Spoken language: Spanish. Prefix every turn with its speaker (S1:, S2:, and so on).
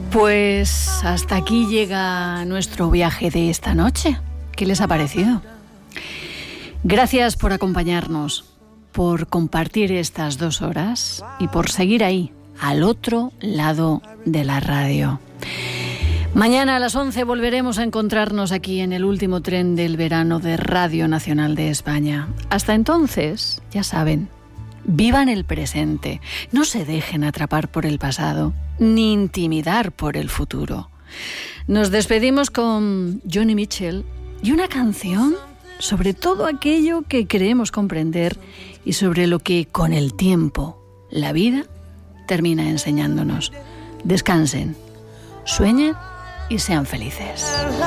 S1: Pues hasta aquí llega nuestro viaje de esta noche. ¿Qué les ha parecido? Gracias por acompañarnos, por compartir estas 2 horas y por seguir ahí, al otro lado de la radio. Mañana a las 11 volveremos a encontrarnos aquí en el último tren del verano de Radio Nacional de España. Hasta entonces, ya saben, vivan el presente, no se dejen atrapar por el pasado, ni intimidar por el futuro. Nos despedimos con Joni Mitchell y una canción sobre todo aquello que creemos comprender y sobre lo que con el tiempo la vida termina enseñándonos. Descansen, sueñen y sean felices.